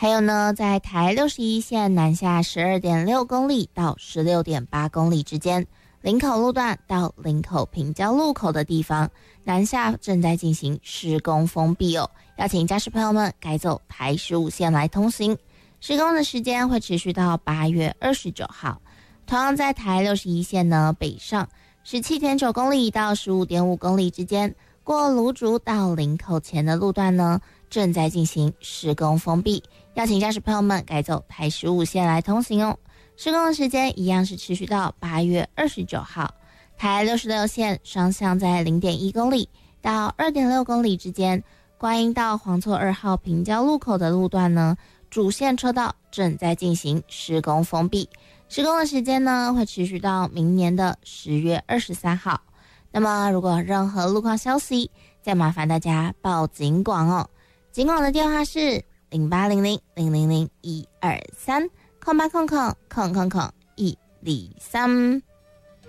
还有呢，在台61线南下 12.6 公里到 16.8 公里之间，林口路段到林口平交路口的地方，南下正在进行施工封闭哦，要请驾驶朋友们改走台15线来通行。施工的时间会持续到8月29号。同样在台61线呢，北上 17.9 公里到 15.5 公里之间，过芦竹到林口前的路段呢，正在进行施工封闭，要请驾驶朋友们改走台15线来通行哦。施工的时间一样是持续到8月29号。台66线双向在 0.1 公里到 2.6 公里之间，观音到黄厝2号平交路口的路段呢，主线车道正在进行施工封闭，施工的时间呢会持续到明年的10月23号。那么如果有任何路况消息，再麻烦大家报警广哦。警广的电话是0800-000-123 0800-123。